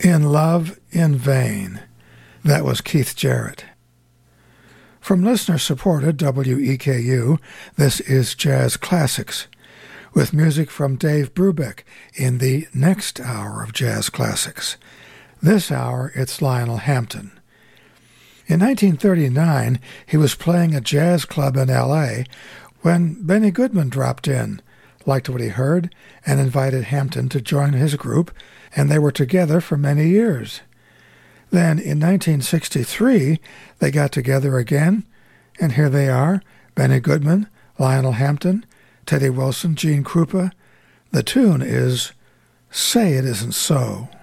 In Love in Vain. That was Keith Jarrett. From listener-supported WEKU, this is Jazz Classics, with music from Dave Brubeck in the next hour of Jazz Classics. This hour, it's Lionel Hampton. In 1939, he was playing a jazz club in L.A. when Benny Goodman dropped in, liked what he heard, and invited Hampton to join his group, and they were together for many years. Then, in 1963, they got together again, and here they are, Benny Goodman, Lionel Hampton, Teddy Wilson, Gene Krupa. The tune is Say It Isn't So.